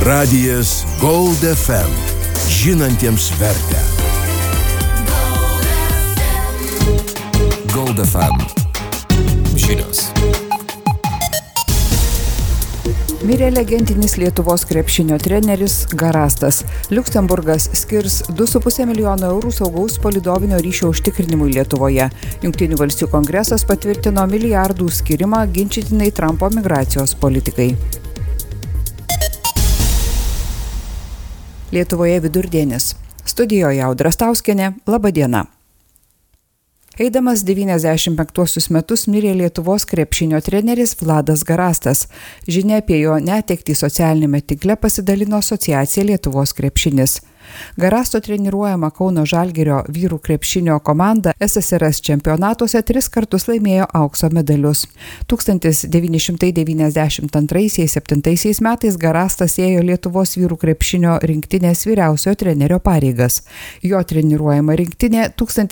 Radijas Gold FM. Žinantiems vertę. Gold FM. Žinios. Mirė legendinis Lietuvos krepšinio treneris Garastas. Liuksemburgas skirs 2,5 milijono eurų saugaus palydovinio ryšio užtikrinimui Lietuvoje. Jungtinių valstijų kongresas patvirtino milijardų skirimą ginčytinai Trumpo migracijos politikai. Lietuvoje vidurdienis. Studijoje Audra Stauskienė. Labą dieną. Eidamas 95 metus mirė Lietuvos krepšinio treneris Vladas Garastas. Žinia apie jo netektį socialinėme tinkle pasidalino asociacija Lietuvos krepšinis. Garasto treniruojama Kauno Žalgirio vyrų krepšinio komanda SSRS čempionatuose 3 kartus laimėjo aukso medalius. 1992–7 metais Garastas ėjo Lietuvos vyrų krepšinio rinktinės vyriausiojo trenerio pareigas. Jo treniruojama rinktinė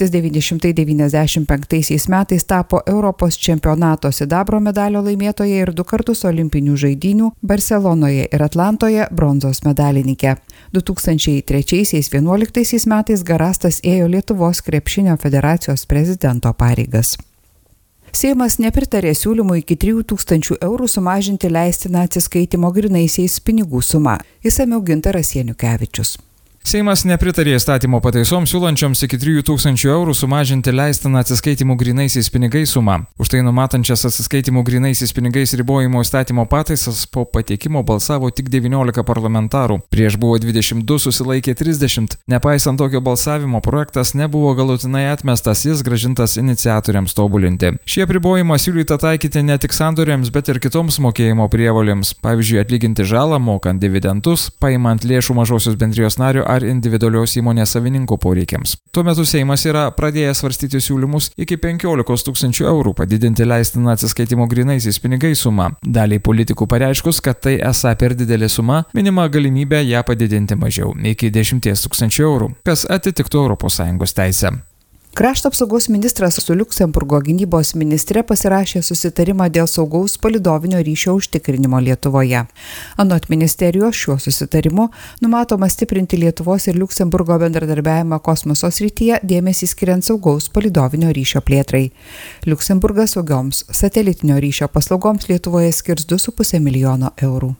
1995 metais tapo Europos čempionato sidabro medalio laimėtoja ir 2 kartus olimpinių žaidynių Barselonoje ir Atlantoje bronzos medalininkė. 2003–2011 metais Garastas ėjo Lietuvos krepšinio federacijos prezidento pareigas. Seimas nepritarė siūlymui iki 3,000 eurų sumažinti leistiną atsiskaitimo grynaisiais pinigų sumą. Išsamiau Gintaras Janukevičius. Seimas nepritarė įstatymo pataisoms siūlančioms iki 3,000 eurų sumažinti leistiną atsiskaitimų grynaisiais pinigais sumą. Už tai numatančias atsiskaitimų grynaisiais pinigais ribojimo įstatymo pataisas po pateikimo balsavo tik 19 parlamentarų. Prieš buvo 22, susilaikė 30. Nepaisant tokio balsavimo, projektas nebuvo galutinai atmestas, jis grąžintas iniciatoriams tobulinti. Šie apribojimą siūlyta taikyti ne tik sandoriams, bet ir kitoms mokėjimo prievolėms. Pavyzdžiui, atlyginti žalą, mokant dividendus, paimant lėšų mažosios bendrijos nario ar individualios įmonės savininko poreikiams. Tuo metu Seimas yra pradėjęs svarstyti siūlymus iki 15 000 eurų padidinti leistiną atsiskaitimo grynaisiais pinigais sumą. Daliai politikų pareiškus, kad tai esą per didelė suma, minima galimybė ją padidinti mažiau, iki 10 000 eurų, kas atitiktų ES teisę. Krašto apsaugos ministras su Liuksemburgo gynybos ministre pasirašė susitarimą dėl saugaus palydovinio ryšio užtikrinimo Lietuvoje. Anot ministerijos šiuo susitarimu numatoma stiprinti Lietuvos ir Liuksemburgo bendradarbiavimą kosmoso srityje, dėmesį skiriant saugaus palydovinio ryšio plėtrai. Liuksemburgas saugioms satelitinio ryšio paslaugoms Lietuvoje skirs 2,5 milijono eurų.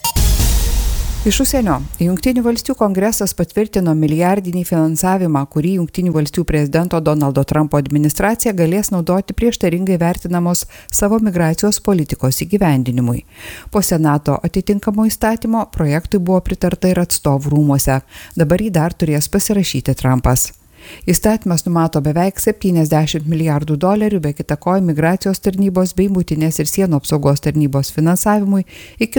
Iš užsienio. Jungtinių valstijų kongresas patvirtino milijardinį finansavimą, kurį Jungtinių valstijų prezidento Donaldo Trumpo administracija galės naudoti prieštaringai vertinamos savo migracijos politikos įgyvendinimui. Po Senato atitinkamo įstatymo projektui buvo pritarta ir atstovų rūmuose. Dabar jį dar turės pasirašyti Trumpas. Įstatymas numato beveik $70 milijardų, be kita ko migracijos tarnybos bei muitinės ir sienų apsaugos tarnybos finansavimui iki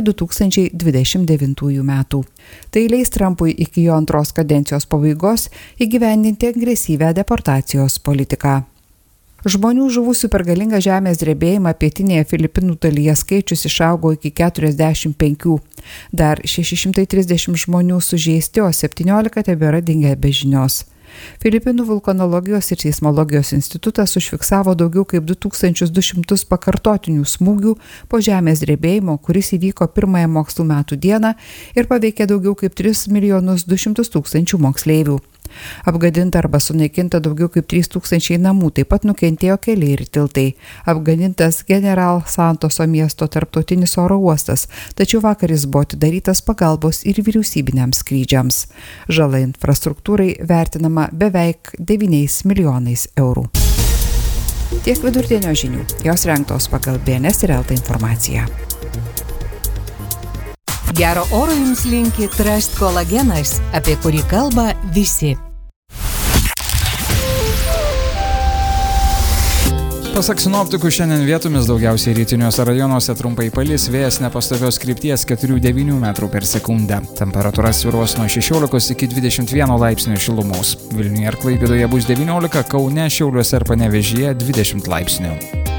2029 metų. Tai leis Trumpui iki jo antros kadencijos pabaigos įgyvendinti agresyvią deportacijos politiką. Žmonių žuvusių per galingą žemės drebėjimą pietinėje Filipinų dalyje skaičius išaugo iki 45. Dar 630 žmonių sužeisti, o 17 tebėra dingę be žinios. Filipinų vulkanologijos ir seismologijos institutas užfiksavo daugiau kaip 2200 pakartotinių smūgių po žemės drebėjimo, kuris įvyko pirmąją mokslo metų dieną ir paveikė daugiau kaip 3,2 milijonus moksleivių. Apgadinta arba sunaikinta daugiau kaip 3000 namų, taip pat nukentėjo keliai ir tiltai. Apgadintas General Santoso miesto tarptautinis oro uostas, tačiau vakar jis buvo atidarytas pagalbos ir vyriausybiniams skrydžiams. Žala infrastruktūrai vertinama beveik 9 milijonais eurų. Tiek vidurdienio žinių. Jos rengtos pagal BNS ir LT informaciją. Gero oro jums linki Trust kolagenas, apie kurį kalba visi. Pasak sinoptikų, šiandien vietomis daugiausiai rytiniuose rajonuose trumpai palis, vėjas nepastovios krypties 4–9 metrų per sekundę. Temperatūra svyruos nuo 16 iki 21 laipsnių šilumos. Vilniuje ir Klaipėdoje bus 19, Kaune, Šiauliuose ir Panevėžyje 20 laipsnių.